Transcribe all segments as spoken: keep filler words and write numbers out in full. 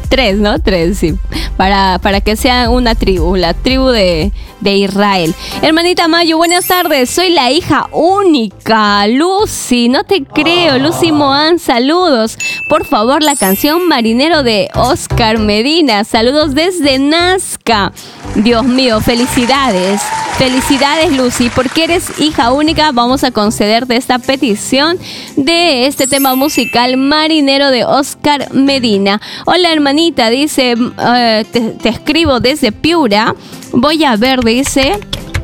Tres, ¿no? Tres, sí. Para, para que sea una tribu, la tribu de, de Israel. Hermanita Mayu, buenas tardes. Soy la hija única, Lucy. No te creo, Lucy Moan, saludos. Por favor, la canción Marinero de Oscar Medina. Saludos desde Nazca. Dios mío, felicidades. Felicidades, Lucy, porque eres hija única. Vamos a concederte esta petición de este tema musical Marinero de Oscar Medina. Hola, hermanita, dice, uh, te, te escribo desde Piura. Voy a ver, dice,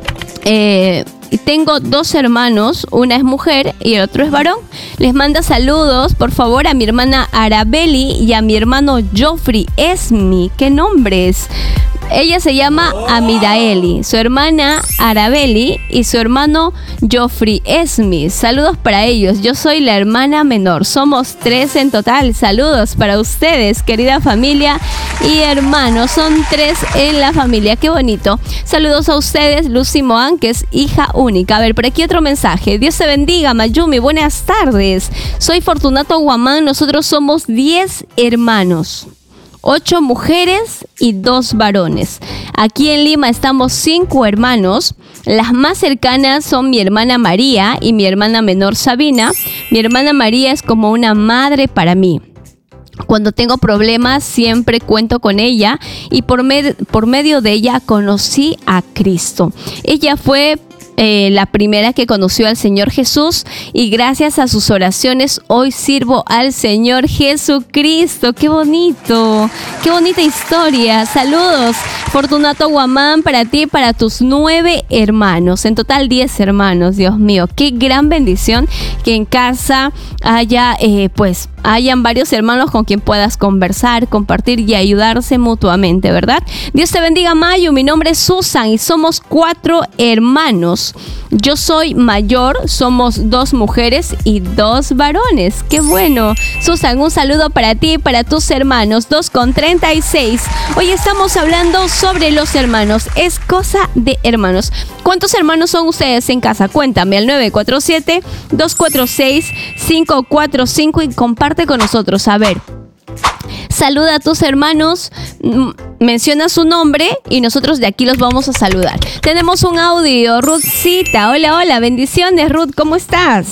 eh, tengo dos hermanos, una es mujer y el otro es varón. Les manda saludos, por favor, a mi hermana Arabeli y a mi hermano Joffrey Esmi. ¿Qué nombres? Ella se llama Amidaeli, su hermana Arabeli y su hermano Joffrey Esmi. Saludos para ellos. Yo soy la hermana menor. Somos tres en total. Saludos para ustedes, querida familia y hermanos. Son tres en la familia. Qué bonito. Saludos a ustedes, Lucy Moan, que es hija única. A ver, por aquí otro mensaje. Dios te bendiga, Mayumi. Buenas tardes. Soy Fortunato Guamán. Nosotros somos diez hermanos. Ocho mujeres y dos varones. Aquí en Lima estamos cinco hermanos. Las más cercanas son mi hermana María y mi hermana menor Sabina. Mi hermana María es como una madre para mí. Cuando tengo problemas siempre cuento con ella y por, med- por medio de ella conocí a Cristo. Ella fue Eh, la primera que conoció al Señor Jesús y gracias a sus oraciones hoy sirvo al Señor Jesucristo. ¡Qué bonito! ¡Qué bonita historia! Saludos, Fortunato Guamán, para ti y para tus nueve hermanos. En total diez hermanos, Dios mío. ¡Qué gran bendición que en casa haya, eh, pues, hayan varios hermanos con quien puedas conversar, compartir y ayudarse mutuamente, ¿verdad? Dios te bendiga, Mayu. Mi nombre es Susan y somos cuatro hermanos. Yo soy mayor, somos dos mujeres y dos varones. ¡Qué bueno! Susan, un saludo para ti y para tus hermanos. dos con treinta y seis. Hoy estamos hablando sobre los hermanos. Es cosa de hermanos. ¿Cuántos hermanos son ustedes en casa? Cuéntame al nueve cuatro siete, dos cuatro seis, cinco cuatro cinco y comparte con nosotros. A ver, saluda a tus hermanos, menciona su nombre y nosotros de aquí los vamos a saludar. Tenemos un audio, Ruthcita. Hola, hola, bendiciones, Ruth, ¿cómo estás?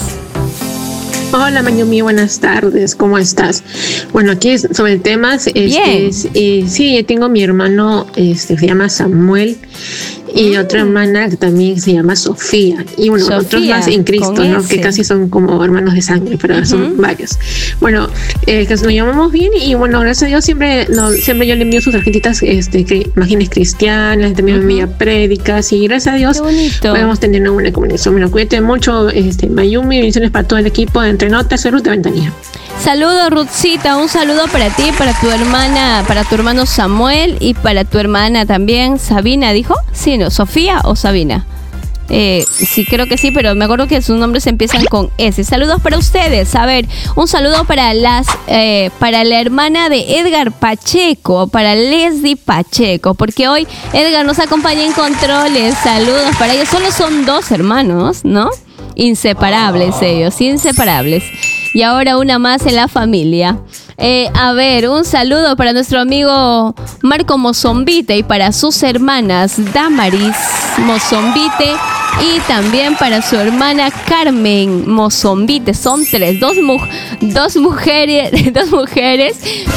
Hola, Mayumi, buenas tardes, ¿cómo estás? Bueno, aquí es sobre temas, este, es, eh, sí, yo tengo mi hermano, este, se llama Samuel, y mm. otra hermana que también se llama Sofía, y bueno, Sofía, otros más en Cristo, ¿no? Que casi son como hermanos de sangre, pero uh-huh. son varios. Bueno, eh, que nos llamamos bien, y bueno, gracias a Dios siempre, no, siempre yo le envío sus tarjetitas, este, que, imágenes cristianas, también uh-huh. me envía prédicas, y gracias a Dios podemos tener una buena comunicación. Bueno, cuídate mucho, este, Mayumi, bendiciones para todo el equipo de Entre Notas, soy Ruth de Ventanilla. Saludos, Ruthcita, un saludo para ti, para tu hermana, para tu hermano Samuel y para tu hermana también, Sabina, ¿dijo? Sí, ¿no? ¿Sofía o Sabina? Eh, sí, creo que sí, pero me acuerdo que sus nombres empiezan con S. Saludos para ustedes. A ver, un saludo para las, eh, para la hermana de Edgar Pacheco, para Leslie Pacheco, porque hoy Edgar nos acompaña en controles. Saludos para ellos. Solo son dos hermanos, ¿no? Inseparables ellos, inseparables. Y ahora una más en la familia. Eh, a ver, un saludo para nuestro amigo Marco Mozombite y para sus hermanas Damaris Mozombite y también para su hermana Carmen Mozombite. Son tres, dos, mu- dos mujeres, dos mujeres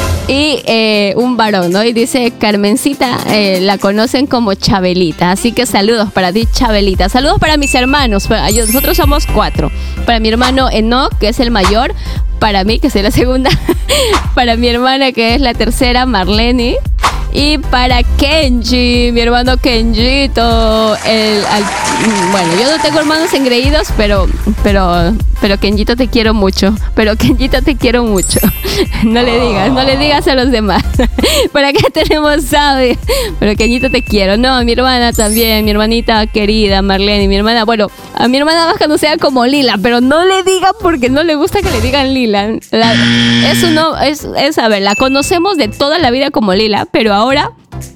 y eh, un varón, ¿no? Y dice Carmencita, eh, la conocen como Chabelita. Así que saludos para ti, Chabelita. Saludos para mis hermanos. Para, nosotros somos cuatro. Para mi hermano Enoch, que es el mayor. Para mí, que soy la segunda. Para mi hermana, que es la tercera, Marlene. Y para Kenji, mi hermano Kenjito. El, al, bueno, yo no tengo hermanos engreídos, pero, pero, pero Kenjito te quiero mucho. Pero Kenjito te quiero mucho. No le digas, no le digas a los demás. Por acá tenemos audio. Pero Kenjito te quiero. No, mi hermana también, mi hermanita querida, Marlene. Mi hermana, bueno, a mi hermana baja no sea como Lila, pero no le digan porque no le gusta que le digan Lila. La, eso no, es, es, a ver, la conocemos de toda la vida como Lila, pero ahora Ahora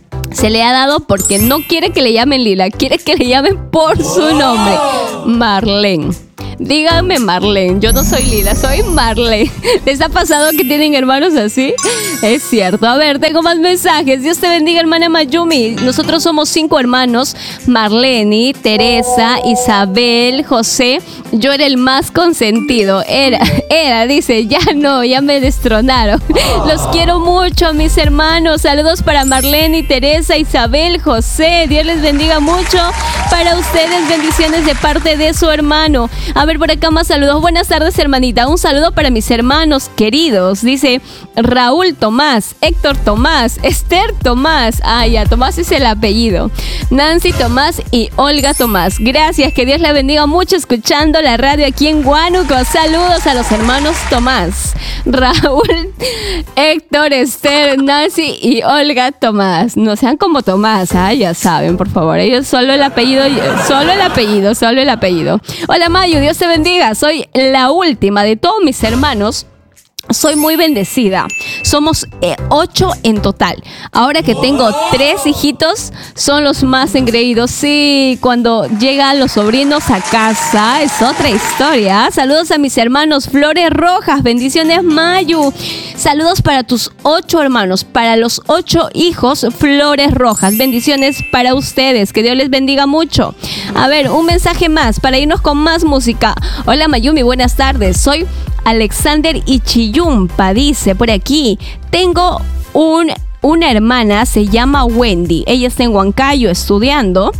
se le ha dado porque no quiere que le llamen Lila, quiere que le llamen por su nombre, Marlene. Díganme Marlene, yo no soy Lila, soy Marlene. ¿Les ha pasado que tienen hermanos así? Es cierto. A ver, tengo más mensajes. Dios te bendiga, hermana Mayumi. Nosotros somos cinco hermanos: Marlene, Teresa, Isabel, José. Yo era el más consentido. Era, era, dice, ya no, ya me destronaron. Los quiero mucho, mis hermanos. Saludos para Marlene, Teresa, Isabel, José. Dios les bendiga mucho. Para ustedes, bendiciones de parte de su hermano. A ver, por acá más saludos. Buenas tardes, hermanita. Un saludo para mis hermanos queridos. Dice Raúl Tomás, Héctor Tomás, Esther Tomás. Ah, ya, Tomás es el apellido. Nancy Tomás y Olga Tomás. Gracias, que Dios la bendiga mucho escuchando la radio aquí en Huánuco. Saludos a los hermanos Tomás, Raúl, Héctor, Esther, Nancy y Olga Tomás. No sean como Tomás, ah, ya saben, por favor. Ellos solo el apellido, solo el apellido, solo el apellido. Hola Mayu, Dios te bendiga. Soy la última de todos mis hermanos. Soy muy bendecida. Somos eh, ocho en total. Ahora que tengo tres hijitos, son los más engreídos. Sí, cuando llegan los sobrinos a casa, es otra historia. Saludos a mis hermanos Flores Rojas. Bendiciones, Mayu. Saludos para tus ocho hermanos, para los ocho hijos Flores Rojas. Bendiciones para ustedes. Que Dios les bendiga mucho. A ver, un mensaje más para irnos con más música. Hola, Mayumi. Buenas tardes. Soy Alexander Ichiyumpa, dice por aquí. Tengo un, una hermana, se llama Wendy. Ella está en Huancayo estudiando.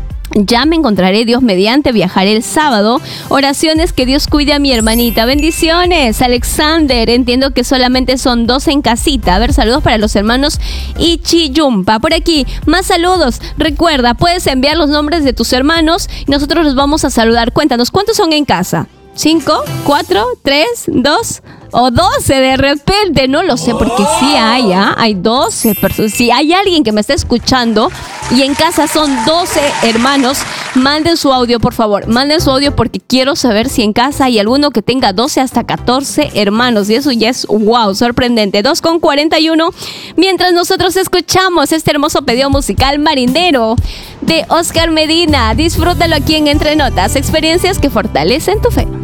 Ya me encontraré, Dios mediante, viajaré el sábado. Oraciones, que Dios cuide a mi hermanita. Bendiciones, Alexander. Entiendo que solamente son dos en casita. A ver, saludos para los hermanos Ichiyumpa. Por aquí, más saludos. Recuerda, puedes enviar los nombres de tus hermanos y nosotros los vamos a saludar. Cuéntanos, ¿cuántos son en casa? ¿Cinco? ¿Cuatro? ¿Tres? ¿Dos? ¿O doce de repente? No lo sé, porque sí hay, ¿eh? Hay doce personas. Si hay alguien que me está escuchando y en casa son doce hermanos, manden su audio, por favor. Manden su audio porque quiero saber si en casa hay alguno que tenga doce hasta catorce hermanos. Y eso ya es, wow, sorprendente. dos con cuarenta y uno. Mientras nosotros escuchamos este hermoso pedido musical marinero de Oscar Medina. Disfrútalo aquí en Entre Notas. Experiencias que fortalecen tu fe.